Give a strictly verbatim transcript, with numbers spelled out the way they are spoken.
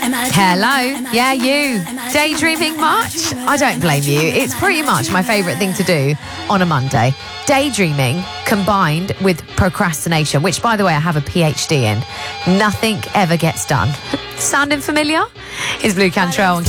Hello. Yeah, you. Daydreaming much? I don't blame you. It's pretty much my favourite thing to do on a Monday. Daydreaming combined with procrastination, which, by the way, I have a P H D in. Nothing ever gets done. Sounding familiar? It's Blue Cantrell on